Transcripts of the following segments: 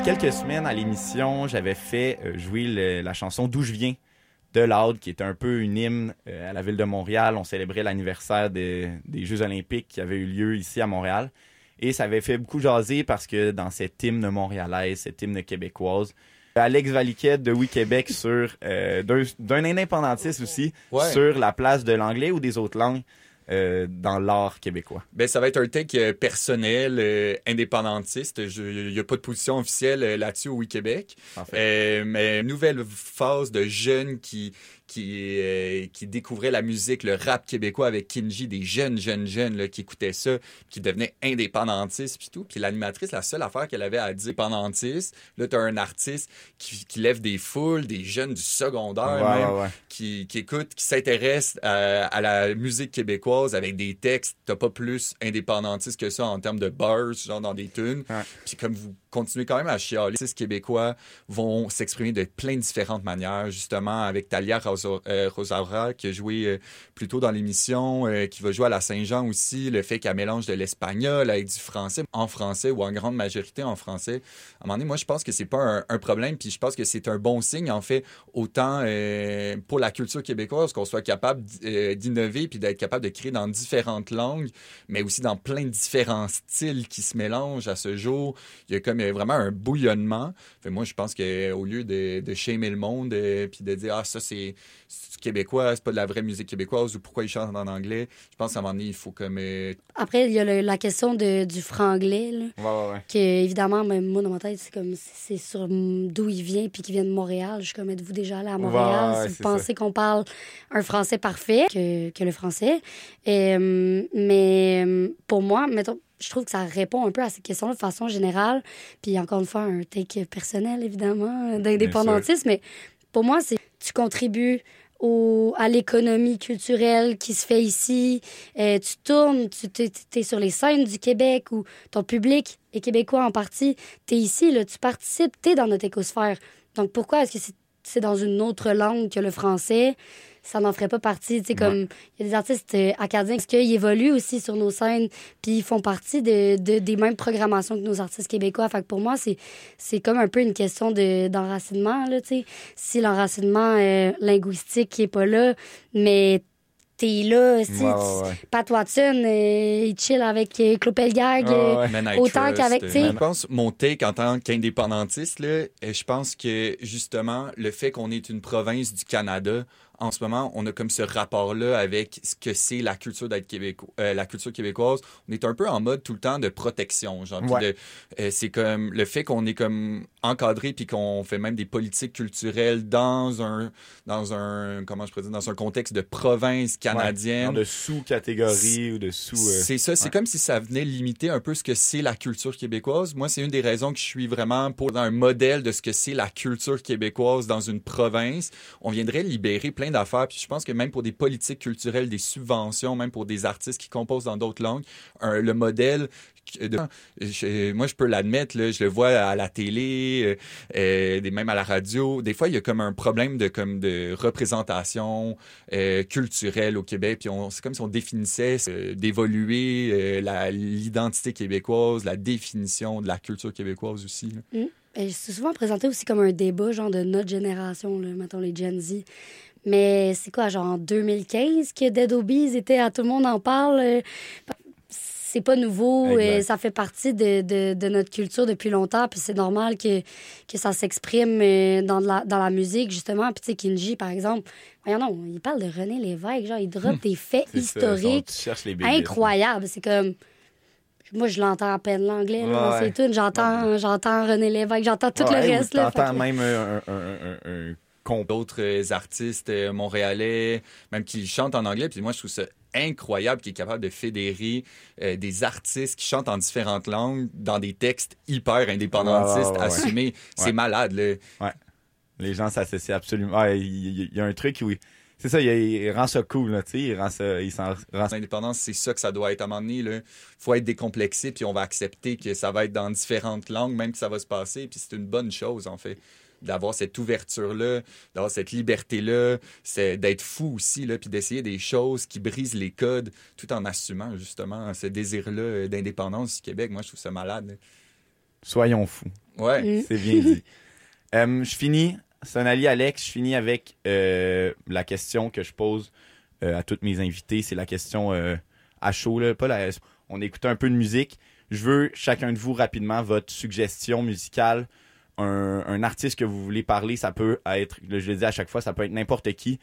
quelques semaines à l'émission, j'avais fait jouer la chanson D'où je viens de Loud, qui est un peu une hymne à la ville de Montréal. On célébrait l'anniversaire des Jeux olympiques qui avaient eu lieu ici à Montréal. Et ça avait fait beaucoup jaser parce que dans cette hymne montréalaise, cette hymne québécoise, Alex Valiquet de Oui Québec sur d'un indépendantiste aussi, sur la place de l'anglais ou des autres langues dans l'art québécois. Ben, ça va être un take personnel, indépendantiste. Il n'y a pas de position officielle là-dessus au Oui Québec. En fait. Mais une nouvelle phase de jeunes qui découvraient la musique, le rap québécois avec Kinji, des jeunes là, qui écoutaient ça, qui devenaient indépendantistes puis tout. Puis l'animatrice, la seule affaire qu'elle avait à dire, indépendantiste, là, t'as un artiste qui lève des foules, des jeunes du secondaire qui écoutent, qui s'intéressent à la musique québécoise avec des textes. T'as pas plus indépendantiste que ça en termes de bars, genre dans des tunes. Ouais. Puis comme vous continuez quand même à chialer, les artistes québécois vont s'exprimer de plein de différentes manières, justement, avec Talia Rosaura, qui a joué plus tôt dans l'émission, qui va jouer à la Saint-Jean aussi, le fait qu'elle mélange de l'espagnol avec du français, en français ou en grande majorité en français. À un moment donné, moi, je pense que c'est pas un problème, puis je pense que c'est un bon signe, en fait, autant pour la culture québécoise, qu'on soit capable d'innover puis d'être capable de créer dans différentes langues, mais aussi dans plein de différents styles qui se mélangent à ce jour. Il y a comme vraiment un bouillonnement. Fait, moi, je pense qu'au lieu de shamer le monde puis de dire « Ah, ça, c'est québécois, c'est pas de la vraie musique québécoise » ou « Pourquoi ils chantent en anglais? » Je pense qu'à un moment donné, il faut comme... Après, il y a la question du franglais, là, que, évidemment, même moi, dans ma tête, c'est sur d'où il vient puis qu'il vient de Montréal. Je suis comme, êtes-vous déjà allé à Montréal? Si vous pensez qu'on parle un français parfait que le français. Mais pour moi, mettons, je trouve que ça répond un peu à cette question-là de façon générale. Puis encore une fois, un take personnel, évidemment, d'indépendantisme. Mais pour moi, c'est tu contribues à l'économie culturelle qui se fait ici. Tu tournes, tu es sur les scènes du Québec où ton public est québécois en partie. Tu es ici, là, tu participes, tu es dans notre écosphère. Donc pourquoi est-ce que c'est dans une autre langue que le français? Ça n'en ferait pas partie. Tu sais, comme il y a des artistes acadiens qui évoluent aussi sur nos scènes, puis ils font partie des mêmes programmations que nos artistes québécois. Fait que pour moi, c'est comme un peu une question d'enracinement, là, tu sais. Si l'enracinement linguistique n'est pas là, mais t'es là, Pat Watson, il chill avec Claude Pelgag, autant qu'avec... Je pense, mon take en tant qu'indépendantiste, là, je pense que, justement, le fait qu'on est une province du Canada, en ce moment, on a comme ce rapport-là avec ce que c'est la culture d'être la culture québécoise. On est un peu en mode tout le temps de protection, genre. C'est comme le fait qu'on est comme encadré puis qu'on fait même des politiques culturelles dans un comment je pourrais dire, dans un contexte de province canadienne, de sous-catégorie ou de sous. C'est ça. C'est comme si ça venait limiter un peu ce que c'est la culture québécoise. Moi, c'est une des raisons que je suis vraiment pour un modèle de ce que c'est la culture québécoise dans une province. On viendrait libérer plein d'affaires. Puis je pense que même pour des politiques culturelles, des subventions, même pour des artistes qui composent dans d'autres langues, le modèle... moi, je peux l'admettre, là, je le vois à la télé, même à la radio. Des fois, il y a comme un problème de représentation culturelle au Québec. Puis c'est comme si on définissait d'évoluer l'identité québécoise, la définition de la culture québécoise aussi. C'est souvent présenté aussi comme un débat, genre de notre génération, là, mettons les Gen Z. Mais c'est quoi, genre en 2015 que Dead Obies était à Tout le monde en parle? C'est pas nouveau, ça fait partie de notre culture depuis longtemps, puis c'est normal que ça s'exprime dans la musique, justement. Puis tu sais, Kinji, par exemple, voyons non, il parle de René Lévesque, genre, il drop des faits historiques incroyables. C'est comme... Moi, je l'entends à peine l'anglais, là, c'est tout. J'entends René Lévesque, j'entends tout le reste. Là, t'entends même un d'autres artistes montréalais, même qui chantent en anglais. Puis moi, je trouve ça incroyable qu'il est capable de fédérer des artistes qui chantent en différentes langues dans des textes hyper indépendantistes, assumés. C'est malade, là. Ouais. Les gens s'associent absolument. Il y a un truc où... C'est ça, il rend ça cool, là, tu sais, il rend ça... L'indépendance, c'est ça que ça doit être à un moment donné, là. Faut être décomplexé, puis on va accepter que ça va être dans différentes langues, même que ça va se passer, puis c'est une bonne chose, en fait, d'avoir cette ouverture-là, d'avoir cette liberté-là, c'est d'être fou aussi, là, puis d'essayer des choses qui brisent les codes, tout en assumant, justement, ce désir-là d'indépendance du Québec. Moi, je trouve ça malade, là. Soyons fous. Ouais. C'est bien dit. Je finis, Sonali, Alex, je finis avec la question que je pose à toutes mes invités. C'est la question à chaud, là. On écoute un peu de musique. Je veux chacun de vous rapidement votre suggestion musicale, un artiste que vous voulez parler. Ça peut être, je le dis à chaque fois, ça peut être n'importe qui.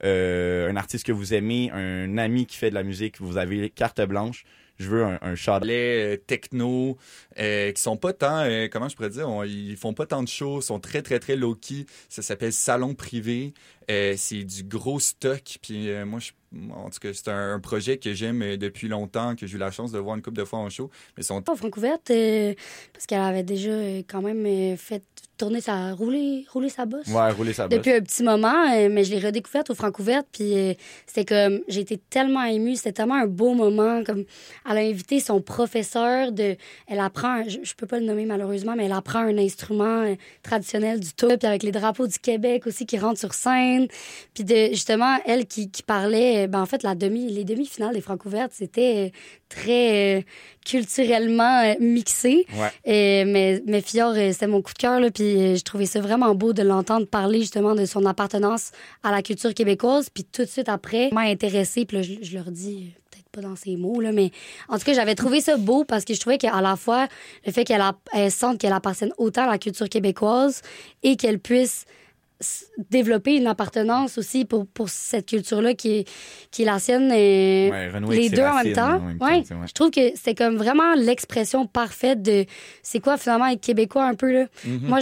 Un artiste que vous aimez, un ami qui fait de la musique, vous avez carte blanche. Je veux un shot. Les techno, qui sont pas tant, comment je pourrais dire, ils font pas tant de shows, sont très, très, très low-key. Ça s'appelle Salon Privé. C'est du gros stock. Puis moi, en tout cas, c'est un projet que j'aime depuis longtemps, que j'ai eu la chance de voir une couple de fois en show. Mais sont Au Francouverte, parce qu'elle avait déjà quand même fait tourner rouler sa bosse. Ouais, rouler sa bosse. Depuis un petit moment, mais je l'ai redécouverte au Francouverte, puis c'était comme, j'ai été tellement émue, c'était tellement un beau moment, comme, elle a invité son professeur elle apprend, je peux pas le nommer malheureusement, mais elle apprend un instrument traditionnel du tout, puis avec les drapeaux du Québec aussi qui rentrent sur scène, puis justement, elle qui parlait, en fait, les demi-finales des Francouvertes, c'était très culturellement mixé. Ouais. Mais Fior, c'était mon coup de cœur, là, puis je trouvais ça vraiment beau de l'entendre parler justement de son appartenance à la culture québécoise, puis tout de suite après, m'a intéressée, puis là, je leur dis, peut-être pas dans ces mots, là, mais en tout cas, j'avais trouvé ça beau parce que je trouvais qu'à la fois, le fait qu'elle sente qu'elle appartienne autant à la culture québécoise et qu'elle puisse développer une appartenance aussi pour cette culture-là qui est la sienne. Les deux en même temps. Je trouve que c'est comme vraiment l'expression parfaite de c'est quoi finalement être québécois un peu. Là. Mm-hmm. Moi,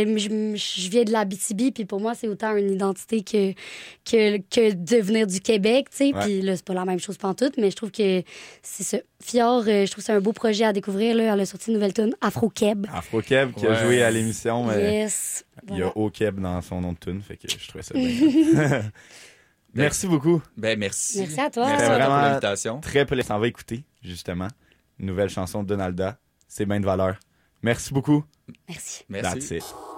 je viens de l'Abitibi, puis pour moi, c'est autant une identité que de venir du Québec. Puis là, c'est pas la même chose pantoute, mais je trouve que c'est ça. Fior, je trouve que c'est un beau projet à découvrir. Là. Elle a sorti une nouvelle tune, Afro-Keb. Afro-Keb qui a joué à l'émission. Yes. Il y a O-Keb dans son nom de tune, fait que je trouvais ça bien. Merci beaucoup. Merci. Merci à toi. Merci vraiment pour l'invitation. Très plaisant. On va écouter, justement, une nouvelle chanson de Donalda. C'est bien de valeur. Merci beaucoup. Merci. Merci. That's it.